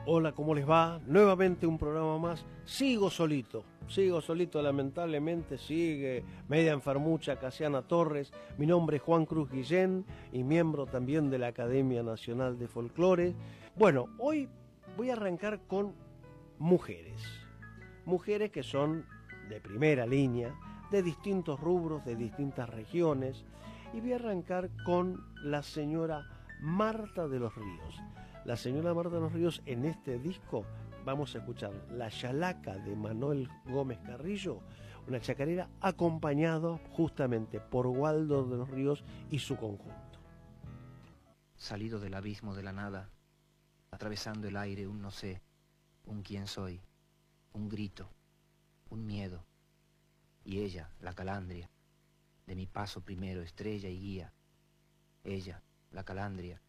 Hola, ¿cómo les va? Nuevamente un programa más. Sigo solito lamentablemente, sigue media enfermucha Casiana Torres. Mi nombre es Juan Cruz Guillén y miembro también de la Academia Nacional de Folclore. Bueno, hoy voy a arrancar con mujeres. Mujeres que son de primera línea, de distintos rubros, de distintas regiones. Y voy a arrancar con la señora Marta de los Ríos. La señora Marta de los Ríos, en este disco vamos a escuchar La Chalaca de Manuel Gómez Carrillo, una chacarera acompañada justamente por Waldo de los Ríos y su conjunto. Salido del abismo de la nada, atravesando el aire un no sé, un quién soy, un grito, un miedo, y ella, la calandria, de mi paso primero estrella y guía, ella, la calandria,